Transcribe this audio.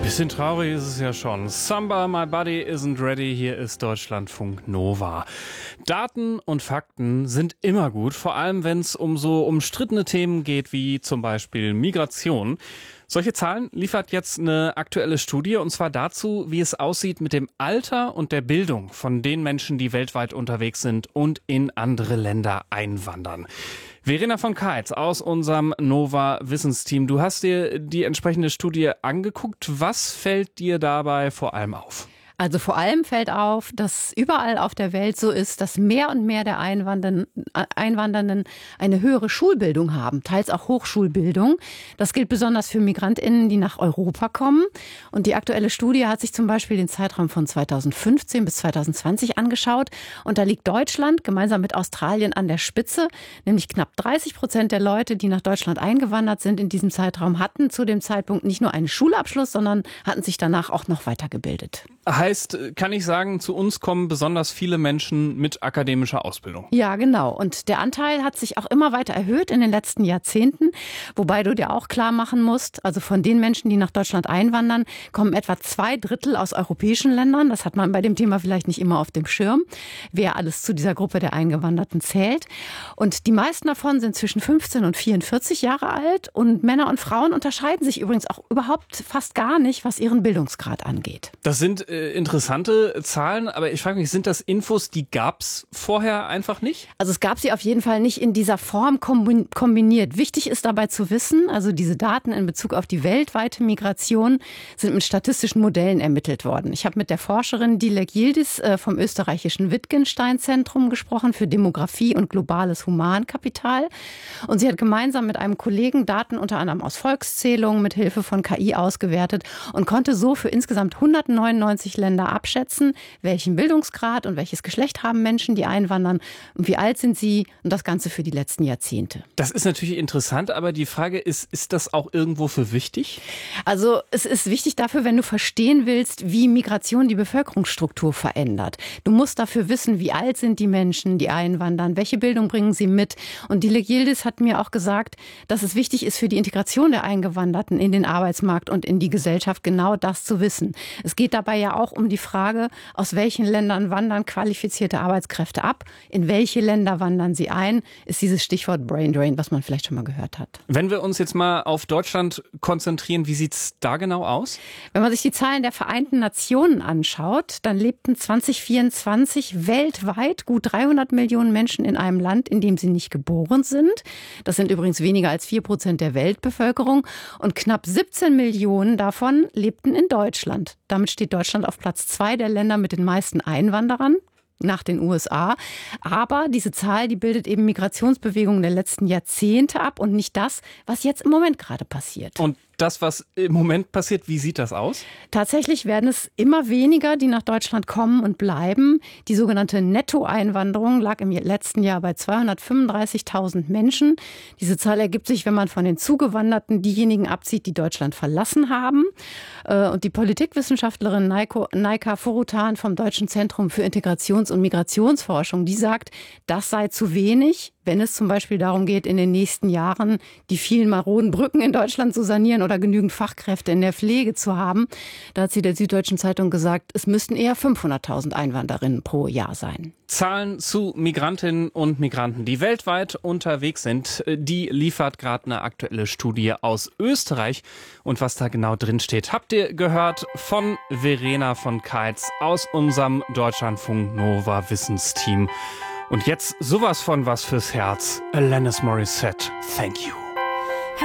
Bisschen traurig ist es ja schon. Samba, my body isn't ready. Hier ist Deutschlandfunk Nova. Daten und Fakten sind immer gut, vor allem wenn es um so umstrittene Themen geht, wie zum Beispiel Migration. Solche Zahlen liefert jetzt eine aktuelle Studie, und zwar dazu, wie es aussieht mit dem Alter und der Bildung von den Menschen, die weltweit unterwegs sind und in andere Länder einwandern. Verena von Keitz aus unserem Nova-Wissensteam. Du hast dir die entsprechende Studie angeguckt. Was fällt dir dabei vor allem auf? Also vor allem fällt auf, dass überall auf der Welt so ist, dass mehr und mehr der Einwandernden eine höhere Schulbildung haben, teils auch Hochschulbildung. Das gilt besonders für MigrantInnen, die nach Europa kommen. Und die aktuelle Studie hat sich zum Beispiel den Zeitraum von 2015 bis 2020 angeschaut. Und da liegt Deutschland gemeinsam mit Australien an der Spitze. Nämlich knapp 30% der Leute, die nach Deutschland eingewandert sind in diesem Zeitraum, hatten zu dem Zeitpunkt nicht nur einen Schulabschluss, sondern hatten sich danach auch noch weitergebildet. Heißt, kann ich sagen, zu uns kommen besonders viele Menschen mit akademischer Ausbildung? Ja, genau. Und der Anteil hat sich auch immer weiter erhöht in den letzten Jahrzehnten. Wobei du dir auch klar machen musst, also von den Menschen, die nach Deutschland einwandern, kommen etwa 2/3 aus europäischen Ländern. Das hat man bei dem Thema vielleicht nicht immer auf dem Schirm, wer alles zu dieser Gruppe der Eingewanderten zählt. Und die meisten davon sind zwischen 15 und 44 Jahre alt. Und Männer und Frauen unterscheiden sich übrigens auch überhaupt fast gar nicht, was ihren Bildungsgrad angeht. Das sind interessante Zahlen, aber ich frage mich, sind das Infos, die gab es vorher einfach nicht? Also es gab sie auf jeden Fall nicht in dieser Form kombiniert. Wichtig ist dabei zu wissen, also diese Daten in Bezug auf die weltweite Migration sind mit statistischen Modellen ermittelt worden. Ich habe mit der Forscherin Dilek Yildiz vom österreichischen Wittgenstein-Zentrum gesprochen für Demografie und globales Humankapital. Und sie hat gemeinsam mit einem Kollegen Daten unter anderem aus Volkszählungen mit Hilfe von KI ausgewertet und konnte so für insgesamt 199 Länder abschätzen, welchen Bildungsgrad und welches Geschlecht haben Menschen, die einwandern und wie alt sind sie, und das Ganze für die letzten Jahrzehnte. Das ist natürlich interessant, aber die Frage ist das auch irgendwo für wichtig? Also es ist wichtig dafür, wenn du verstehen willst, wie Migration die Bevölkerungsstruktur verändert. Du musst dafür wissen, wie alt sind die Menschen, die einwandern, welche Bildung bringen sie mit. Und Dilek Yildiz hat mir auch gesagt, dass es wichtig ist für die Integration der Eingewanderten in den Arbeitsmarkt und in die Gesellschaft, genau das zu wissen. Es geht dabei ja auch um die Frage, aus welchen Ländern wandern qualifizierte Arbeitskräfte ab, in welche Länder wandern sie ein, ist dieses Stichwort Brain Drain, was man vielleicht schon mal gehört hat. Wenn wir uns jetzt mal auf Deutschland konzentrieren, wie sieht es da genau aus? Wenn man sich die Zahlen der Vereinten Nationen anschaut, dann lebten 2024 weltweit gut 300 Millionen Menschen in einem Land, in dem sie nicht geboren sind. Das sind übrigens weniger als 4% der Weltbevölkerung, und knapp 17 Millionen davon lebten in Deutschland. Damit steht Deutschland auf Platz 2 der Länder mit den meisten Einwanderern nach den USA. Aber diese Zahl, die bildet eben Migrationsbewegungen der letzten Jahrzehnte ab und nicht das, was jetzt im Moment gerade passiert. Und das, was im Moment passiert, wie sieht das aus? Tatsächlich werden es immer weniger, die nach Deutschland kommen und bleiben. Die sogenannte Nettoeinwanderung lag im letzten Jahr bei 235.000 Menschen. Diese Zahl ergibt sich, wenn man von den Zugewanderten diejenigen abzieht, die Deutschland verlassen haben. Und die Politikwissenschaftlerin Naika Forutan vom Deutschen Zentrum für Integrations- und Migrationsforschung, die sagt, das sei zu wenig, wenn es zum Beispiel darum geht, in den nächsten Jahren die vielen maroden Brücken in Deutschland zu sanieren oder genügend Fachkräfte in der Pflege zu haben. Da hat sie der Süddeutschen Zeitung gesagt, es müssten eher 500.000 Einwanderinnen pro Jahr sein. Zahlen zu Migrantinnen und Migranten, die weltweit unterwegs sind, die liefert gerade eine aktuelle Studie aus Österreich. Und was da genau drin steht, habt ihr gehört von Verena von Keitz aus unserem Deutschlandfunk Nova Wissensteam. Und jetzt sowas von was fürs Herz. Alanis Morissette, thank you.